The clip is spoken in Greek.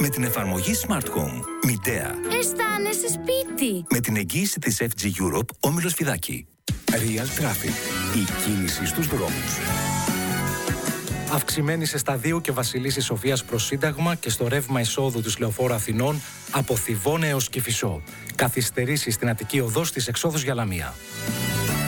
με την εφαρμογή Smart Home. Μητέα. Αισθάνεσαι σπίτι. Με την εγγύηση της FG Europe, Όμιλος Φιδάκη. Real Traffic. Η κίνηση στους δρόμους. Αυξημένη σε Σταδίου και Βασιλίσσης Σοφίας προς Σύνταγμα και στο ρεύμα εισόδου της Λεωφόρου Αθηνών από Θηβών έως Κηφισό. Καθυστερήσεις στην Αττική Οδό στις εξόδους για Λαμία.